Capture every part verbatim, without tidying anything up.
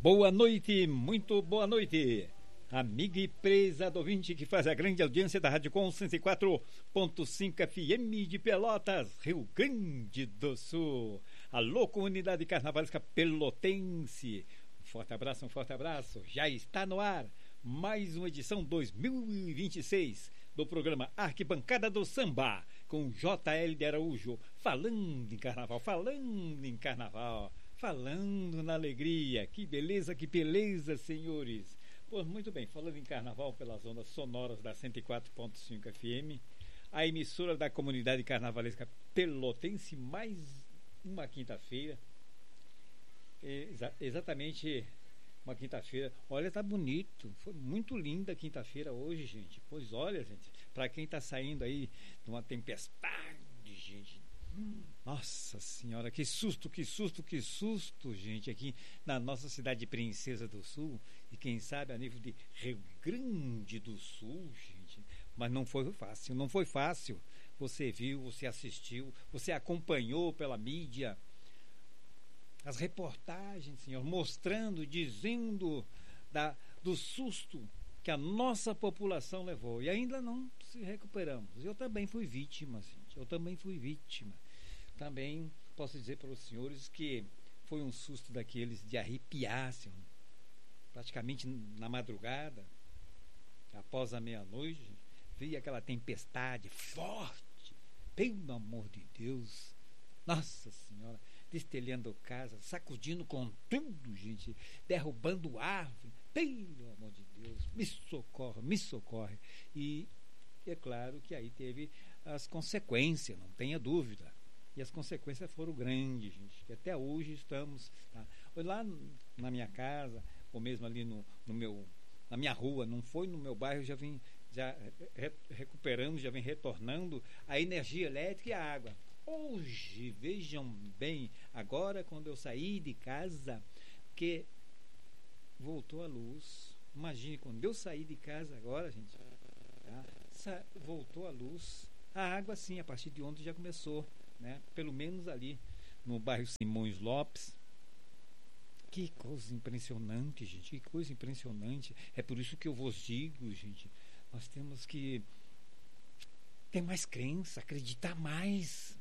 Boa noite, muito boa noite, amiga e prezado ouvinte que faz a grande audiência da Rádio Com cento e quatro ponto cinco F M de Pelotas, Rio Grande do Sul. Alô, comunidade carnavalesca pelotense. Um forte abraço, um forte abraço. Já está no ar mais uma edição dois mil e vinte e seis do programa Arquibancada do Samba, com J L de Araújo, falando em carnaval, falando em carnaval, falando na alegria. Que beleza, que beleza, senhores. Pois muito bem, falando em carnaval pelas ondas sonoras da cento e quatro ponto cinco F M, a emissora da comunidade carnavalesca pelotense, mais uma quinta-feira, exa- exatamente uma quinta-feira. Olha, tá bonito, foi muito linda a quinta-feira hoje, gente. Pois olha, gente, para quem tá saindo aí de uma tempestade, gente, nossa senhora, que susto, que susto, que susto, gente, aqui na nossa cidade de Princesa do Sul, e quem sabe a nível de Rio Grande do Sul, gente. Mas não foi fácil, não foi fácil. Você viu, você assistiu, você acompanhou pela mídia as reportagens, senhor, mostrando, dizendo da, do susto que a nossa população levou, e ainda não se recuperamos. Eu também fui vítima, gente, eu também fui vítima. Também posso dizer para os senhores que foi um susto daqueles de arrepiar, senhor, praticamente na madrugada, após a meia-noite, veio aquela tempestade forte, pelo amor de Deus, nossa senhora, destelhando casa, sacudindo com tudo, gente, derrubando árvore, pelo amor de Deus, me socorre, me socorre. E é claro que aí teve as consequências, não tenha dúvida. E as consequências foram grandes, gente, que até hoje estamos, tá? Lá na minha casa, ou mesmo ali no, no meu, na minha rua, não foi no meu bairro, já vem já re, recuperando, já vem retornando a energia elétrica e a água. Hoje, vejam bem, agora quando eu saí de casa, que voltou a luz. Imagine, quando eu saí de casa agora, gente, tá? Sa- voltou a luz. A água, sim, a partir de ontem já começou, né? Pelo menos ali no bairro Simões Lopes. Que coisa impressionante, gente, que coisa impressionante. É por isso que eu vos digo, gente, nós temos que ter mais crença, acreditar mais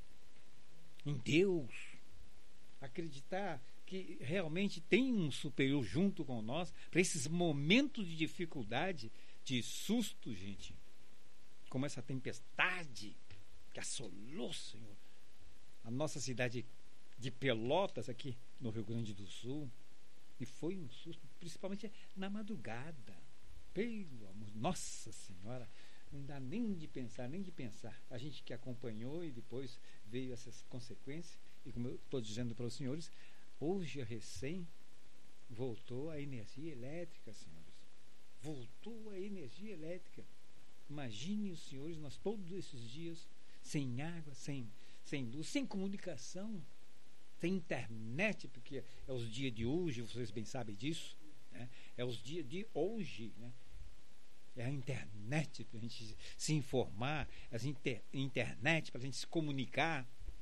em Deus, acreditar que realmente tem um superior junto com nós para esses momentos de dificuldade, de susto, gente, como essa tempestade que assolou, Senhor, a nossa cidade de Pelotas aqui no Rio Grande do Sul. E foi um susto, principalmente na madrugada, pelo amor, nossa senhora, não dá nem de pensar, nem de pensar. A gente que acompanhou e depois veio essas consequências, e como eu estou dizendo para os senhores, hoje recém voltou a energia elétrica, senhores. Voltou a energia elétrica. Imaginem os senhores, nós todos esses dias sem água, sem, sem luz, sem comunicação, sem internet, porque é os dias de hoje, vocês bem sabem disso, né? É os dias de hoje, né? É a internet para a gente se informar, a inter, internet para a gente se comunicar.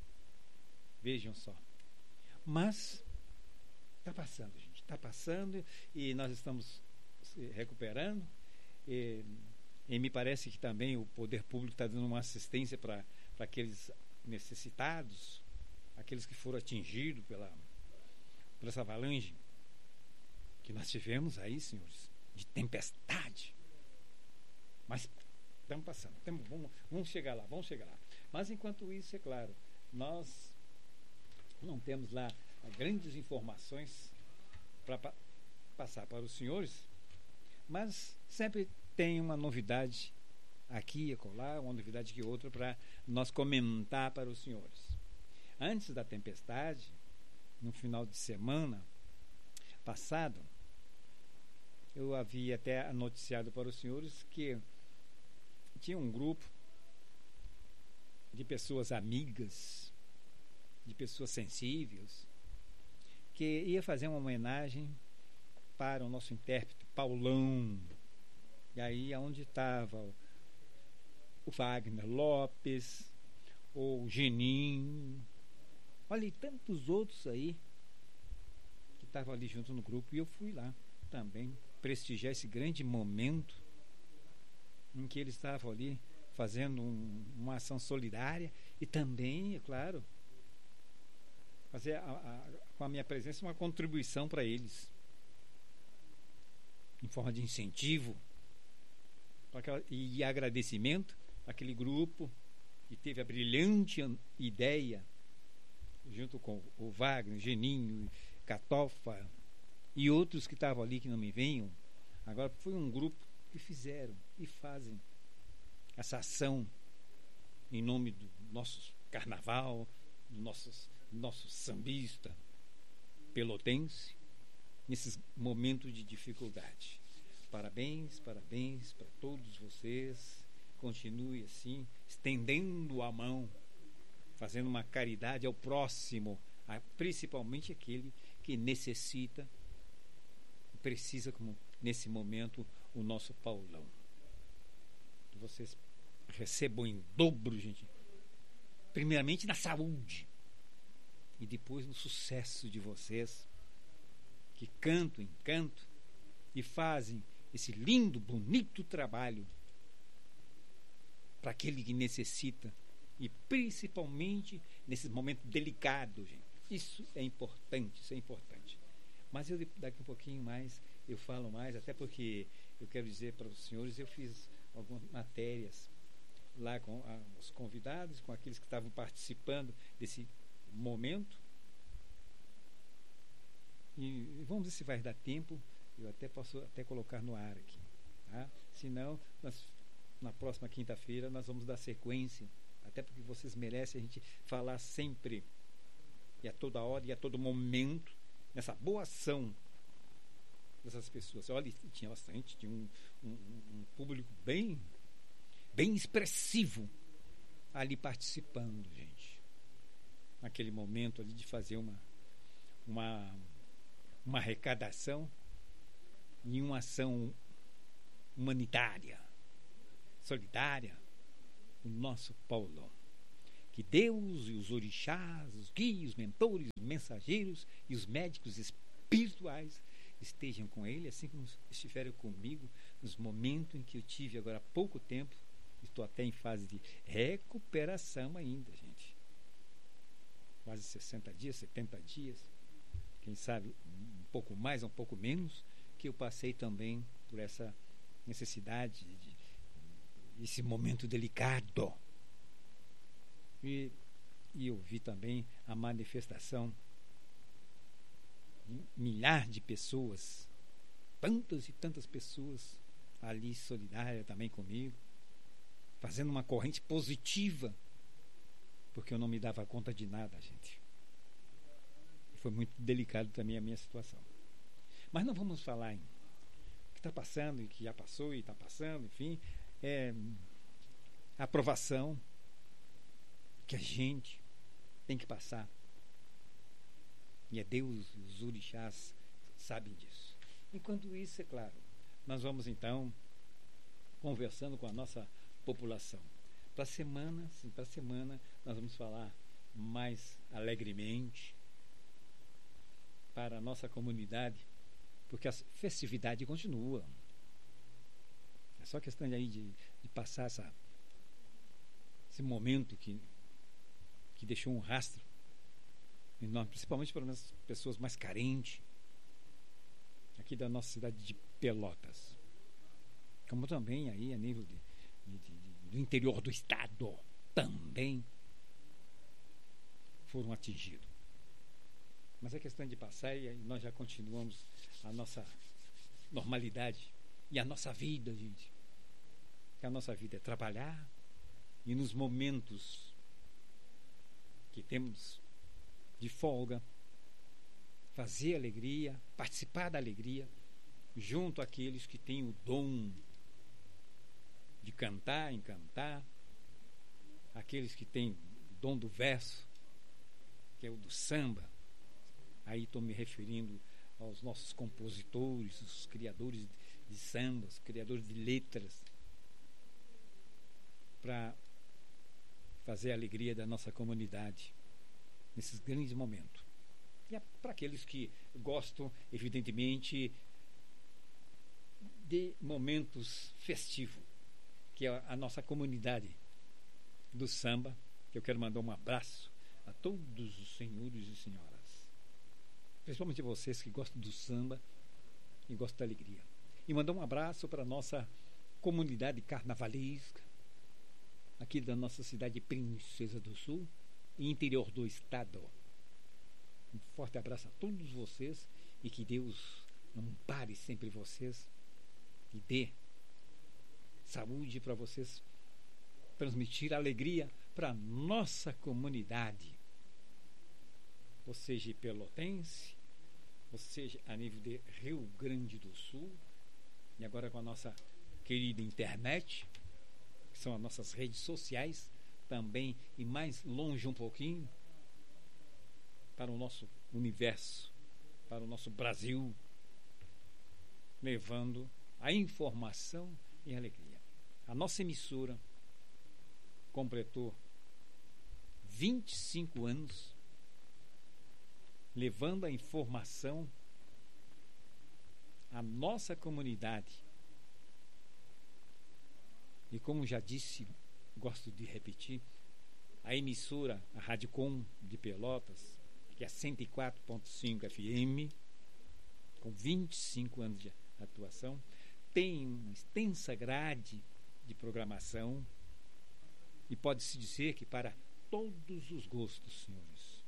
Vejam só. Mas está passando, gente, está passando, e nós estamos se recuperando. E, e me parece que também o poder público está dando uma assistência para aqueles necessitados, aqueles que foram atingidos pela, por essa avalanche que nós tivemos aí, senhores, de tempestade. Mas estamos passando, temos, vamos, vamos chegar lá, vamos chegar lá. Mas enquanto isso, é claro, nós não temos lá grandes informações para pa- passar para os senhores, mas sempre tem uma novidade aqui e acolá, uma novidade que outra para nós comentar para os senhores. Antes da tempestade, no final de semana passado, eu havia até noticiado para os senhores que tinha um grupo de pessoas amigas, de pessoas sensíveis, que ia fazer uma homenagem para o nosso intérprete Paulão. E aí aonde estava o, o Wagner Lopes, o Geninho, olha, e tantos outros aí que estavam ali junto no grupo, e eu fui lá também prestigiar esse grande momento em que eles estavam ali fazendo um, uma ação solidária, e também, é claro, fazer a, a, com a minha presença uma contribuição para eles, em forma de incentivo aquela, e agradecimento àquele grupo que teve a brilhante ideia, junto com o Wagner, Geninho, Catofa e outros que estavam ali que não me venham. Agora foi um grupo que fizeram e fazem essa ação em nome do nosso carnaval, do nosso, nosso sambista pelotense, nesses momentos de dificuldade. Parabéns, parabéns para todos vocês. Continue assim, estendendo a mão, fazendo uma caridade ao próximo, principalmente aquele que necessita, precisa, como nesse momento, o nosso Paulão. Que vocês recebam em dobro, gente. Primeiramente na saúde e depois no sucesso de vocês, que cantam em canto e fazem esse lindo, bonito trabalho para aquele que necessita, e principalmente nesse momento delicado, gente. Isso é importante, isso é importante. Mas eu daqui um pouquinho mais eu falo mais, até porque eu quero dizer para os senhores, eu fiz algumas matérias lá com a, os convidados, com aqueles que estavam participando desse momento. E vamos ver se vai dar tempo. Eu até posso até colocar no ar aqui, tá? Se não, nós, na próxima quinta-feira nós vamos dar sequência, até porque vocês merecem a gente falar sempre e a toda hora e a todo momento nessa boa ação dessas pessoas. Olha, tinha bastante, tinha um, um, um público bem bem expressivo ali participando, gente, naquele momento ali de fazer uma uma uma arrecadação em uma ação humanitária, solidária, o nosso Paulão. Que Deus e os orixás, os guias, os mentores, os mensageiros e os médicos espirituais estejam com ele, assim como estiveram comigo nos momentos em que eu tive agora há pouco tempo. Estou até em fase de recuperação ainda, gente. Quase sessenta dias, setenta dias, quem sabe um pouco mais, um pouco menos, que eu passei também por essa necessidade, de, esse momento delicado. E, e eu vi também a manifestação de milhares de pessoas, tantas e tantas pessoas ali solidárias também comigo, fazendo uma corrente positiva, porque eu não me dava conta de nada, gente. Foi muito delicado também a minha situação. Mas não vamos falar em o que está passando e que já passou e está passando, enfim. É a aprovação que a gente tem que passar. E é Deus, os orixás sabem disso. Enquanto isso, é claro, nós vamos então conversando com a nossa população. Para a semana, sim, para a semana, nós vamos falar mais alegremente para a nossa comunidade, porque a festividade continua. É só questão de, aí de, de passar essa, esse momento que, que deixou um rastro enorme, principalmente para as pessoas mais carentes aqui da nossa cidade de Pelotas, como também aí a nível de, de, de, do interior do estado também foram atingidos. Mas é questão de passar e nós já continuamos a nossa normalidade e a nossa vida, gente. Que a nossa vida é trabalhar e nos momentos que temos de folga, fazer alegria, participar da alegria, junto àqueles que têm o dom de cantar, encantar, aqueles que têm o dom do verso, que é o do samba. Aí estou me referindo aos nossos compositores, os criadores de sambas, os criadores de letras, para fazer a alegria da nossa comunidade nesses grandes momentos. E para aqueles que gostam, evidentemente, de momentos festivos, que é a nossa comunidade do samba, que eu quero mandar um abraço a todos os senhores e senhoras, principalmente vocês que gostam do samba e gostam da alegria. E mandar um abraço para a nossa comunidade carnavalesca, aqui da nossa cidade Princesa do Sul e interior do estado. Um forte abraço a todos vocês e que Deus ampare sempre vocês e dê saúde para vocês transmitir alegria para a nossa comunidade, ou seja, pelotense, ou seja, a nível de Rio Grande do Sul, e agora com a nossa querida internet, que são as nossas redes sociais, também, e mais longe um pouquinho, para o nosso universo, para o nosso Brasil, levando a informação e a alegria. A nossa emissora completou vinte e cinco anos, levando a informação à nossa comunidade. E como já disse, gosto de repetir, a emissora, a Rádio Com de Pelotas, que é cento e quatro ponto cinco F M, com vinte e cinco anos de atuação, tem uma extensa grade de programação e pode-se dizer que para todos os gostos, senhores.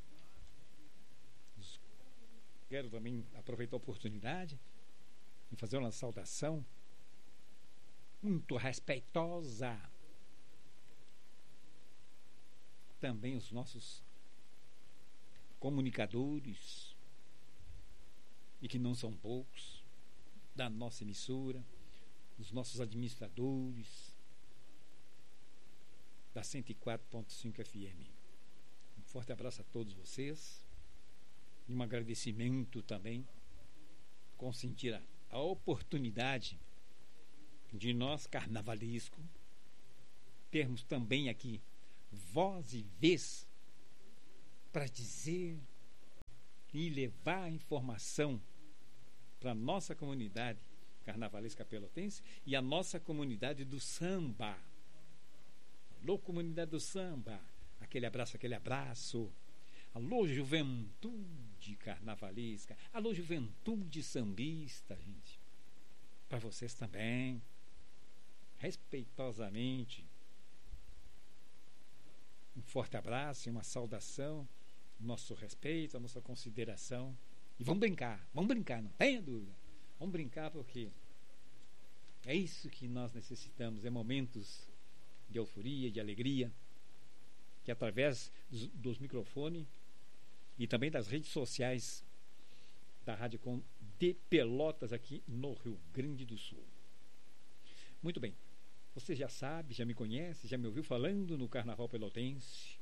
Quero também aproveitar a oportunidade e fazer uma saudação muito respeitosa também os nossos comunicadores, e que não são poucos, da nossa emissora, os nossos administradores da cento e quatro ponto cinco F M. Um forte abraço a todos vocês e um agradecimento também, consentir a, a oportunidade de nós, carnavalesco, termos também aqui voz e vez para dizer e levar a informação para a nossa comunidade carnavalesca pelotense e a nossa comunidade do samba. Alô, comunidade do samba, aquele abraço, aquele abraço. Alô, juventude carnavalesca. Alô, juventude sambista, gente. Para vocês também, respeitosamente, um forte abraço e uma saudação, nosso respeito, a nossa consideração. E vamos brincar, vamos brincar, não tenha dúvida. Vamos brincar porque é isso que nós necessitamos, é momentos de euforia, de alegria, que através dos, dos microfones e também das redes sociais da Rádio Com de Pelotas aqui no Rio Grande do Sul. Muito bem, você já sabe, já me conhece, já me ouviu falando no Carnaval Pelotense.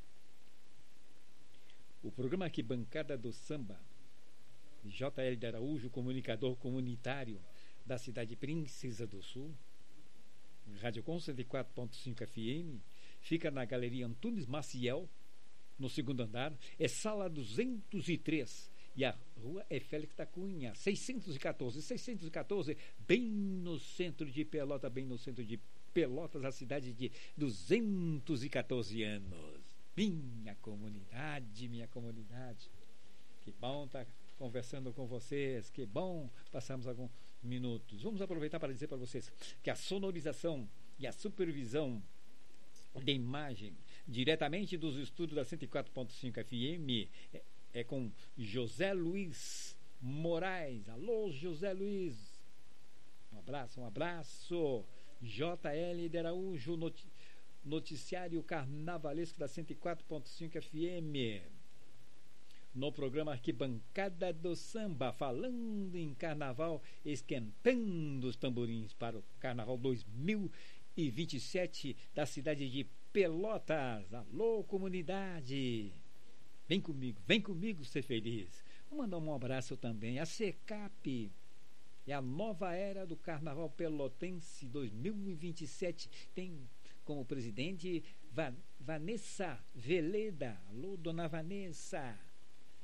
O programa aqui, Bancada do Samba, J L de Araújo, comunicador comunitário da cidade Princesa do Sul, Rádio Com cento e quatro ponto cinco F M, fica na Galeria Antunes Maciel, no segundo andar, é sala duzentos e três, e a rua é Félix da Cunha, seiscentos e quatorze, bem no centro de Pelotas, bem no centro de Pelotas, a cidade de duzentos e quatorze anos. Minha comunidade, minha comunidade. Que bom estar conversando com vocês, que bom passarmos alguns minutos. Vamos aproveitar para dizer para vocês que a sonorização e a supervisão de imagem diretamente dos estúdios da cento e quatro ponto cinco F M é, é com José Luiz Moraes. Alô, José Luiz, um abraço, um abraço. J L de Araújo, noti- noticiário carnavalesco da cento e quatro ponto cinco F M, no programa Arquibancada do Samba, falando em carnaval, esquentando os tamborins para o Carnaval dois mil e vinte e sete da cidade de Pelotas. Alô, comunidade, vem comigo, vem comigo ser feliz. Vou mandar um abraço também a SECAP, é a nova era do Carnaval Pelotense dois mil e vinte e sete, tem como presidente Va- Vanessa Veleda. Alô, dona Vanessa,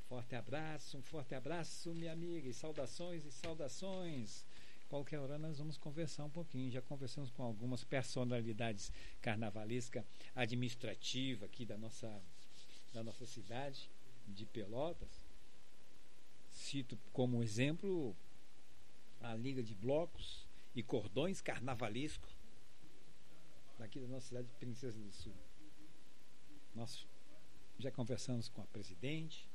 Forte abraço, um forte abraço, minha amiga, e saudações e saudações. Qualquer hora nós vamos conversar um pouquinho. Já conversamos com algumas personalidades carnavalescas, administrativa aqui da nossa, da nossa cidade de Pelotas. Cito como exemplo a Liga de Blocos e Cordões Carnavalescos daqui da nossa cidade de Princesa do Sul. Nós já conversamos com a presidente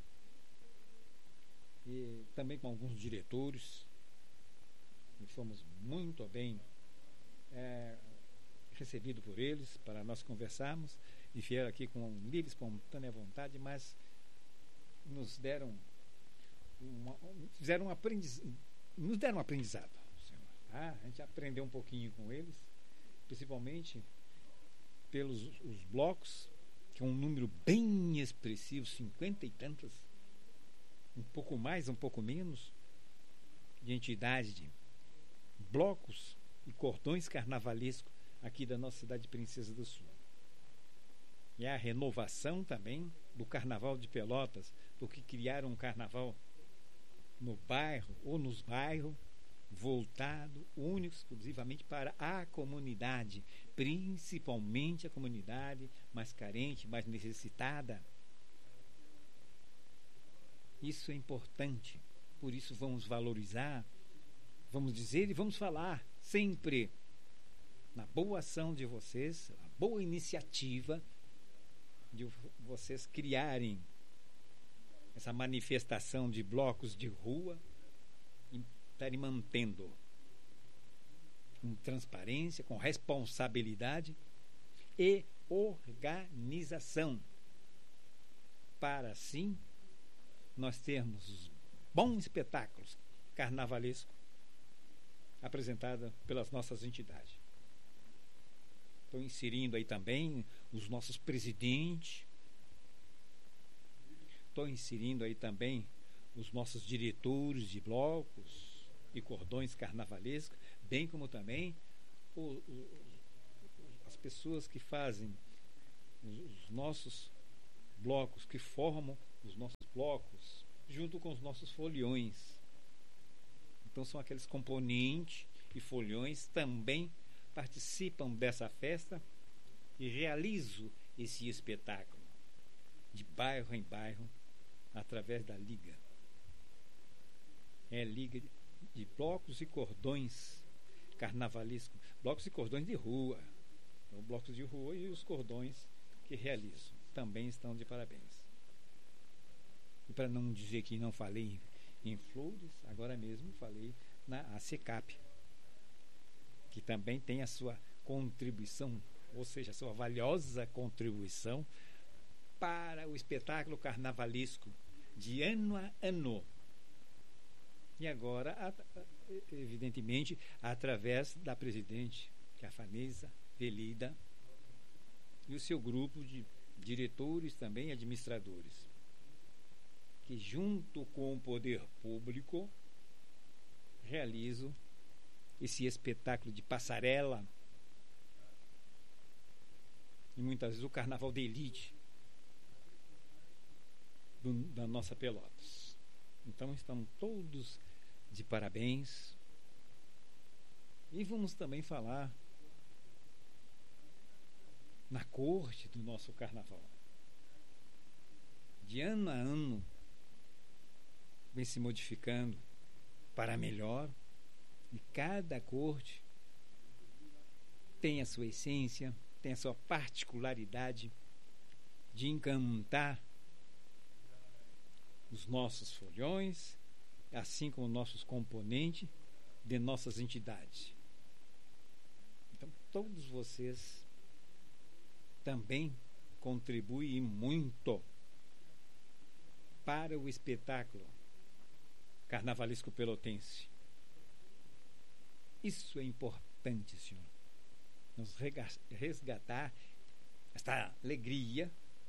e também com alguns diretores e fomos muito bem é, recebidos por eles para nós conversarmos e vieram aqui com livre, espontânea vontade, mas nos deram uma, fizeram um aprendiz, nos deram um aprendizado. Tá? A gente aprendeu um pouquinho com eles, principalmente pelos os blocos, que é um número bem expressivo, cinquenta e tantas, um pouco mais, um pouco menos, de entidade de blocos e cordões carnavalescos aqui da nossa cidade de Princesa do Sul. E a renovação também do Carnaval de Pelotas, porque criaram um carnaval no bairro ou nos bairros, voltado único, exclusivamente para a comunidade, principalmente a comunidade mais carente, mais necessitada. Isso é importante, por isso vamos valorizar, vamos dizer e vamos falar sempre na boa ação de vocês, a boa iniciativa de vocês criarem essa manifestação de blocos de rua e estarem mantendo com transparência, com responsabilidade e organização, para assim nós termos bons espetáculos carnavalescos apresentados pelas nossas entidades. Estou inserindo aí também os nossos presidentes, estou inserindo aí também os nossos diretores de blocos e cordões carnavalescos, bem como também o, o, as pessoas que fazem os, os nossos blocos, que formam os nossos blocos, junto com os nossos foliões. Então são aqueles componentes e foliões também participam dessa festa e realizam esse espetáculo de bairro em bairro através da Liga. É Liga de Blocos e Cordões Carnavalescos, blocos e cordões de rua. Então, blocos de rua e os cordões que realizam também estão de parabéns. E para não dizer que não falei em Flores, agora mesmo falei na A C E C A P, que também tem a sua contribuição, ou seja, a sua valiosa contribuição para o espetáculo carnavalesco de ano a ano. E agora, evidentemente, através da presidente, que é a Fanesa Velida, e o seu grupo de diretores também, administradores, que junto com o poder público realizam esse espetáculo de passarela e muitas vezes o carnaval de elite do, da nossa Pelotas. Então estamos todos de parabéns e vamos também falar na corte do nosso carnaval. De ano a ano vem se modificando para melhor, e cada corte tem a sua essência, tem a sua particularidade de encantar os nossos foliões, assim como nossos componentes de nossas entidades. Então, todos vocês também contribuem muito para o espetáculo carnavalesco pelotense. Isso é importante, senhor. Nos resgatar esta alegria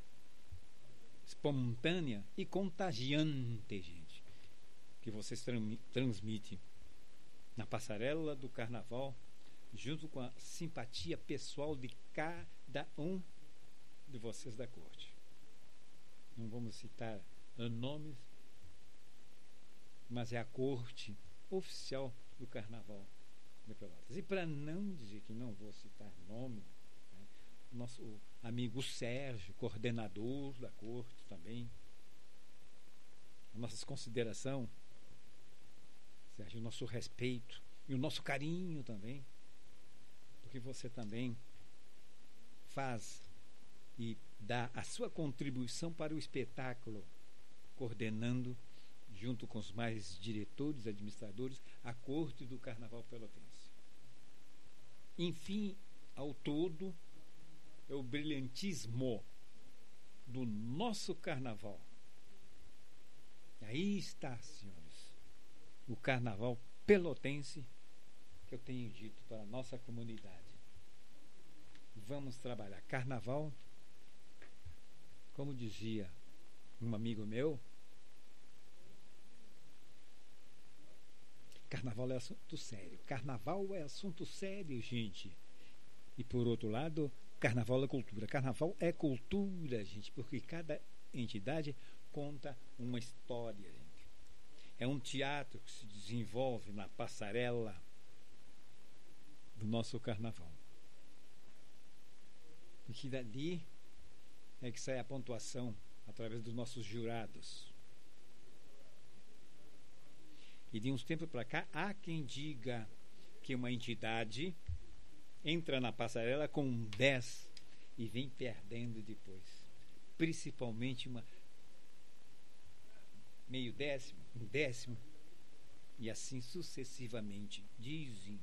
espontânea e contagiante, gente, que vocês transmitem na passarela do carnaval, junto com a simpatia pessoal de cada um de vocês da corte. Não vamos citar nomes, mas é a corte oficial do Carnaval de Pelotas. E para não dizer que não vou citar nome, né, nosso amigo Sérgio, coordenador da corte também, a nossa consideração, Sérgio, o nosso respeito e o nosso carinho também, porque você também faz e dá a sua contribuição para o espetáculo, coordenando, junto com os mais diretores, administradores, a corte do Carnaval Pelotense. Enfim, ao todo, é o brilhantismo do nosso Carnaval. Aí está, senhores, o Carnaval Pelotense que eu tenho dito para a nossa comunidade. Vamos trabalhar Carnaval, como dizia um amigo meu, Carnaval é assunto sério. Carnaval é assunto sério, gente. E por outro lado, Carnaval é cultura. Carnaval é cultura, gente, porque cada entidade conta uma história, gente. É um teatro que se desenvolve na passarela do nosso Carnaval. E que dali é que sai a pontuação através dos nossos jurados. E de uns tempos para cá, há quem diga que uma entidade entra na passarela com dez e vem perdendo depois. Principalmente uma meio décimo, um décimo, e assim sucessivamente. Dizem.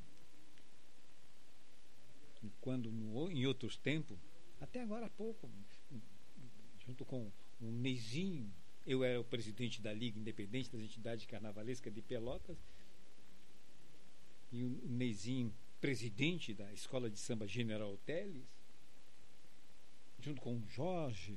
E quando no, em outros tempos, até agora há pouco, junto com um Neizinho, eu era o presidente da Liga Independente das Entidades Carnavalescas de Pelotas, e o Neizinho, presidente da Escola de Samba General Teles, junto com o Jorge,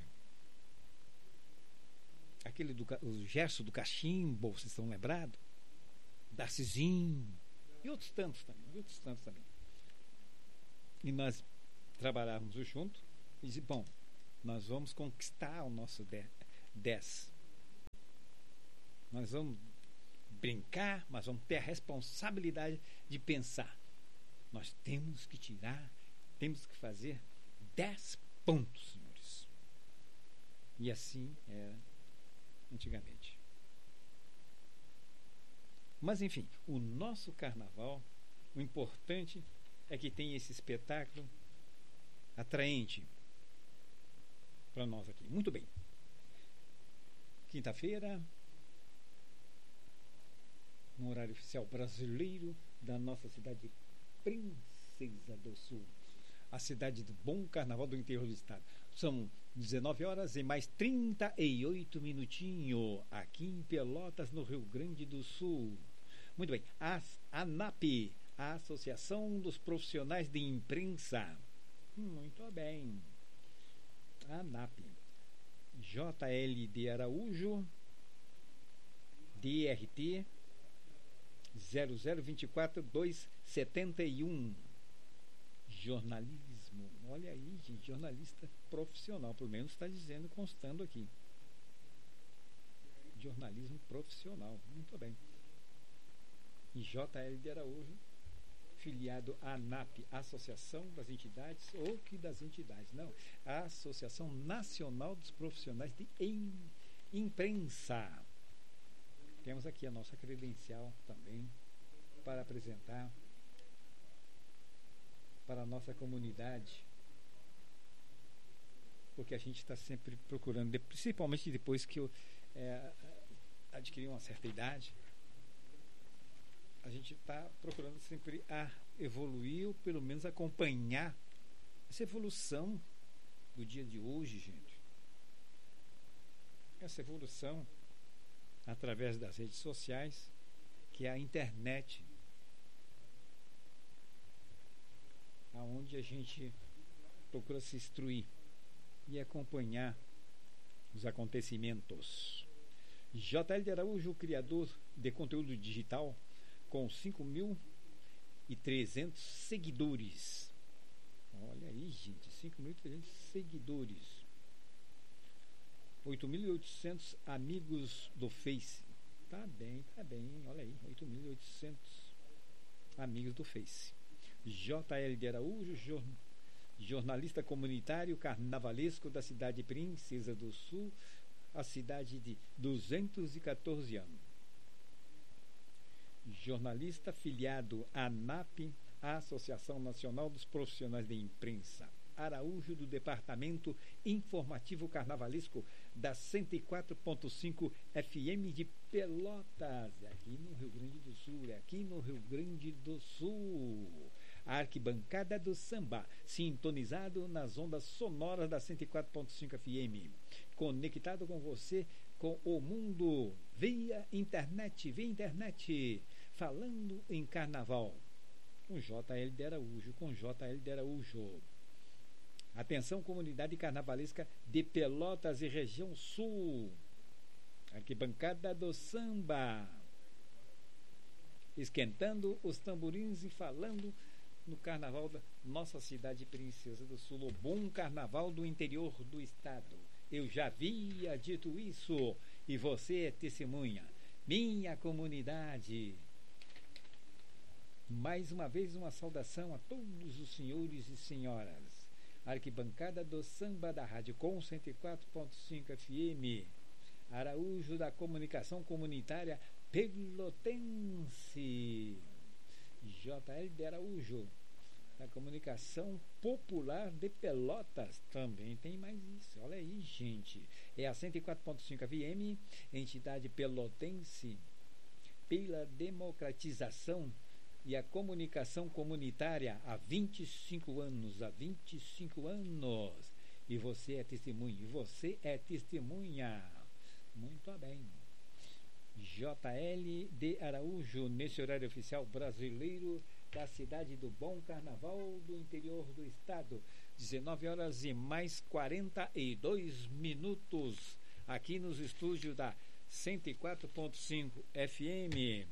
aquele do o Gerson do Cachimbo, vocês estão lembrados? Darcizinho, e outros tantos também, e outros tantos também. E nós trabalhávamos junto e disse, bom, nós vamos conquistar o nosso dez. Nós vamos brincar, mas vamos ter a responsabilidade de pensar. Nós temos que tirar, temos que fazer dez pontos, senhores. E assim era antigamente. Mas, enfim, o nosso carnaval, o importante é que tem esse espetáculo atraente para nós aqui. Muito bem. Quinta-feira, no horário oficial brasileiro da nossa cidade Princesa do Sul, a cidade do bom carnaval do interior do estado. São dezenove horas e mais trinta e oito minutinhos aqui em Pelotas, no Rio Grande do Sul. Muito bem. A ANAP, a Associação dos Profissionais de Imprensa. Muito bem. A ANAP. J L de Araújo, D R T zero zero dois quatro dois sete um. Jornalismo. Olha aí, gente, jornalista profissional, pelo menos está dizendo, constando aqui. Jornalismo profissional. Muito bem. E J L de Araújo, filiado à ANAP, Associação das Entidades, ou que das entidades, não, a Associação Nacional dos Profissionais de Imprensa. Temos aqui a nossa credencial também para apresentar para a nossa comunidade, porque a gente está sempre procurando, principalmente depois que eu é, adquiri uma certa idade, a gente está procurando sempre a evoluir, ou pelo menos acompanhar essa evolução do dia de hoje, gente. Essa evolução através das redes sociais, que é a internet, aonde a gente procura se instruir e acompanhar os acontecimentos. J L de Araújo, criador de conteúdo digital, com cinco mil e trezentos seguidores. Olha aí, gente, cinco mil e trezentos seguidores. oito mil e oitocentos amigos do Face. Tá bem, tá bem, olha aí, oito mil e oitocentos amigos do Face. J L de Araújo, jor, jornalista comunitário carnavalesco da cidade de Princesa do Sul, a cidade de duzentos e quatorze anos. Jornalista filiado à ANAP, a Associação Nacional dos Profissionais de Imprensa. Araújo, do Departamento Informativo Carnavalesco da cento e quatro ponto cinco F M de Pelotas, aqui no Rio Grande do Sul, aqui no Rio Grande do Sul. A arquibancada do samba, sintonizado nas ondas sonoras da cento e quatro ponto cinco F M, conectado com você, com o mundo, via internet, via internet, falando em carnaval, com J L de Araújo, com J L de Araújo. Atenção, comunidade carnavalesca de Pelotas e região sul. Arquibancada do samba, esquentando os tamborins e falando no carnaval da nossa cidade Princesa do Sul, o bom carnaval do interior do estado. Eu já havia dito isso e você é testemunha. Minha comunidade. Mais uma vez uma saudação a todos os senhores e senhoras. Arquibancada do samba da Rádio Com cento e quatro ponto cinco F M. Araújo, da comunicação comunitária pelotense. J L de Araújo, da comunicação popular de Pelotas. Também tem mais isso. Olha aí, gente. É a cento e quatro ponto cinco F M, entidade pelotense, pela democratização e a comunicação comunitária há vinte e cinco anos, há vinte e cinco anos. E você é testemunha, e você é testemunha. Muito bem. J L de Araújo, nesse horário oficial brasileiro da cidade do Bom Carnaval do interior do estado. dezenove horas e mais quarenta e dois minutos, aqui nos estúdios da cento e quatro ponto cinco F M.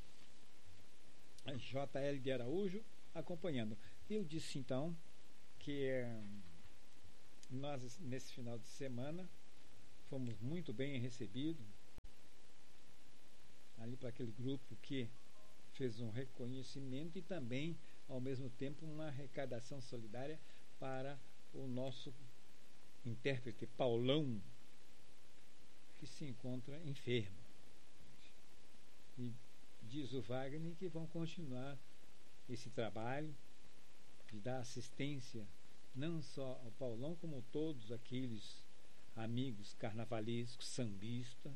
J L de Araújo acompanhando. Eu disse então que eh, nós nesse final de semana fomos muito bem recebidos ali para aquele grupo que fez um reconhecimento e também ao mesmo tempo uma arrecadação solidária para o nosso intérprete Paulão, que se encontra enfermo. E diz o Wagner que vão continuar esse trabalho de dar assistência não só ao Paulão, como todos aqueles amigos carnavalescos, sambistas,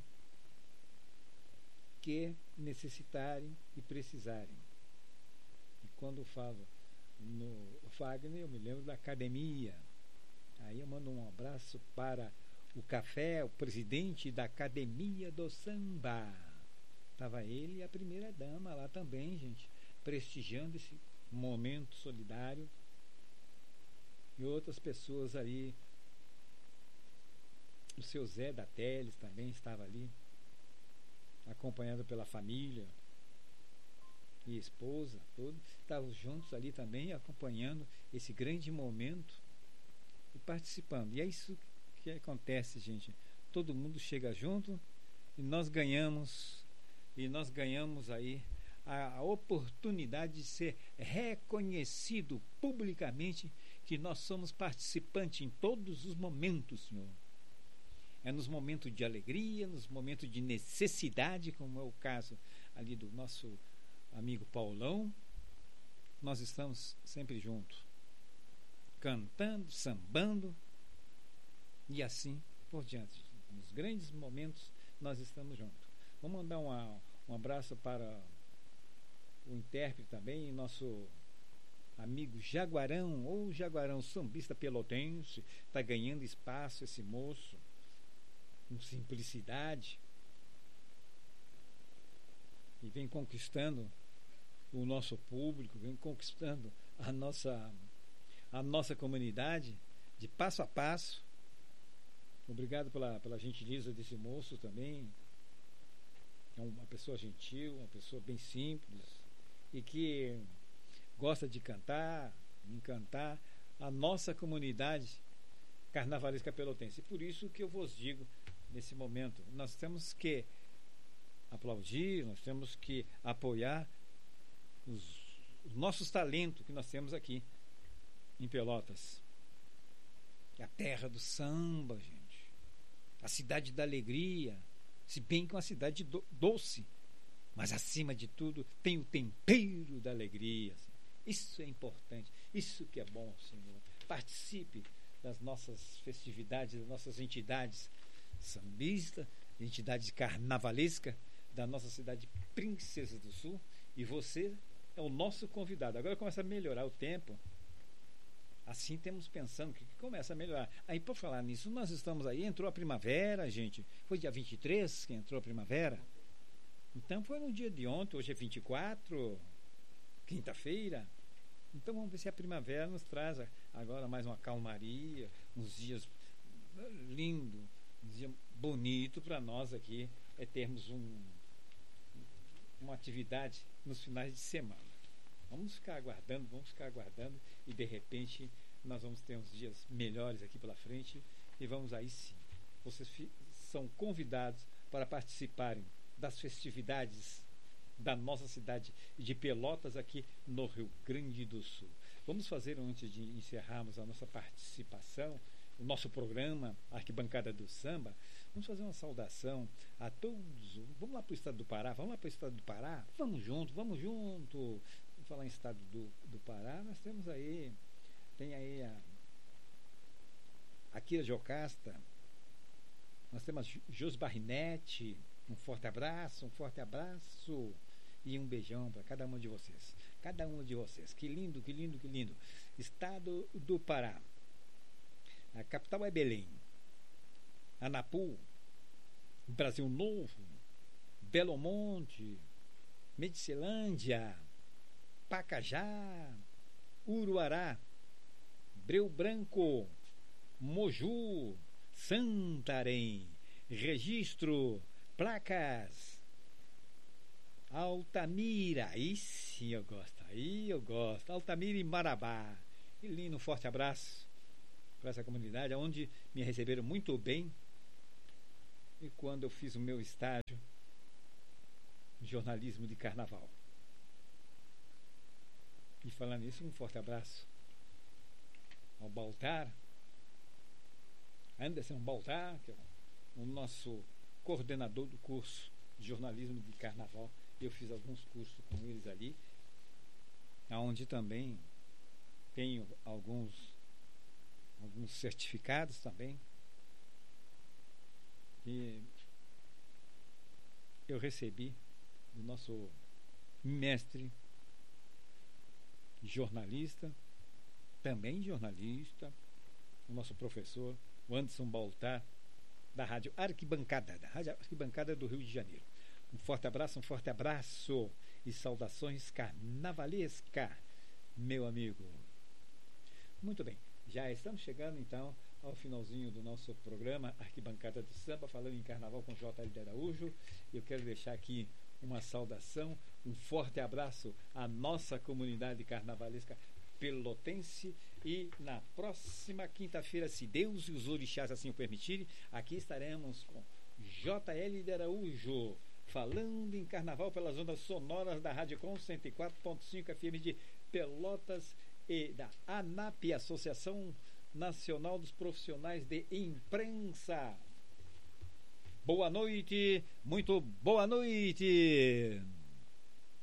que necessitarem e precisarem. E quando eu falo no Wagner, eu me lembro da academia. Aí eu mando um abraço para o Café, o presidente da Academia do Samba. Estava ele e a primeira dama lá também, gente, prestigiando esse momento solidário. E outras pessoas ali. O seu Zé da Teles também estava ali, acompanhado pela família e esposa, todos estavam juntos ali também, acompanhando esse grande momento e participando. E é isso que acontece, gente. Todo mundo chega junto e nós ganhamos, e nós ganhamos aí a, a oportunidade de ser reconhecido publicamente que nós somos participantes em todos os momentos, Senhor. É nos momentos de alegria, nos momentos de necessidade, como é o caso ali do nosso amigo Paulão, nós estamos sempre juntos, cantando, sambando e assim por diante. Nos grandes momentos nós estamos juntos. Vou mandar uma, um abraço para o intérprete também, nosso amigo Jaguarão, ou Jaguarão sambista pelotense, está ganhando espaço esse moço, com simplicidade, e vem conquistando o nosso público, vem conquistando a nossa, a nossa comunidade de passo a passo. Obrigado pela, pela gentileza desse moço também. É uma pessoa gentil, uma pessoa bem simples e que gosta de cantar, encantar a nossa comunidade carnavalesca pelotense. Por isso que eu vos digo, nesse momento, nós temos que aplaudir, nós temos que apoiar os, os nossos talentos que nós temos aqui em Pelotas. A terra do samba, gente. A cidade da alegria. Se bem que é uma cidade do, doce, mas acima de tudo tem o tempero da alegria. Assim. Isso é importante, isso que é bom, Senhor. Participe das nossas festividades, das nossas entidades sambistas, entidades carnavalescas da nossa cidade Princesa do Sul, e você é o nosso convidado. Agora começa a melhorar o tempo. Assim temos pensando que começa a melhorar. Aí, por falar nisso, nós estamos aí, entrou a primavera, gente. Foi dia vinte e três que entrou a primavera. Então foi no dia de ontem, hoje é vinte e quatro, quinta-feira. Então vamos ver se a primavera nos traz agora mais uma calmaria, uns dias lindos, um dia bonito para nós aqui, é termos um, uma atividade nos finais de semana. Vamos ficar aguardando, vamos ficar aguardando e de repente nós vamos ter uns dias melhores aqui pela frente e vamos aí sim. Vocês são convidados para participarem das festividades da nossa cidade de Pelotas aqui no Rio Grande do Sul. Vamos fazer, antes de encerrarmos a nossa participação, o nosso programa Arquibancada do Samba, vamos fazer uma saudação a todos. Vamos lá para o estado do Pará, vamos lá para o estado do Pará, vamos junto, vamos junto. Vamos falar em estado do, do Pará, nós temos aí, tem aí a aqui a Jocasta, nós temos a Jos Barrinete, um forte abraço, um forte abraço e um beijão para cada um de vocês. Cada um de vocês. Que lindo, que lindo, que lindo. Estado do Pará. A capital é Belém. Anapu, Brasil Novo, Belo Monte, Medicilândia, Pacajá, Uruará, Breu Branco, Moju, Santarém, Registro, Placas, Altamira, aí sim eu gosto, aí eu gosto, Altamira e Marabá. Que lindo, um forte abraço para essa comunidade, onde me receberam muito bem. E quando eu fiz o meu estágio em jornalismo de carnaval. E falando nisso, um forte abraço ao Baltar, Anderson Baltar, que é o nosso coordenador do curso de jornalismo de carnaval. Eu fiz alguns cursos com eles ali, onde também tenho alguns alguns certificados também que eu recebi do nosso mestre jornalista, também jornalista, o nosso professor, o Anderson Baltar, da Rádio Arquibancada, da Rádio Arquibancada do Rio de Janeiro. Um forte abraço, um forte abraço e saudações carnavalesca, meu amigo. Muito bem, já estamos chegando então ao finalzinho do nosso programa Arquibancada do Samba, falando em carnaval com J L de Araújo. Eu quero deixar aqui uma saudação, um forte abraço à nossa comunidade carnavalesca pelotense, e na próxima quinta-feira, se Deus e os orixás assim o permitirem, aqui estaremos com J L de Araújo, falando em carnaval pelas ondas sonoras da Rádio Com cento e quatro ponto cinco F M de Pelotas e da ANAP, Associação Nacional dos Profissionais de Imprensa. Boa noite, muito boa noite.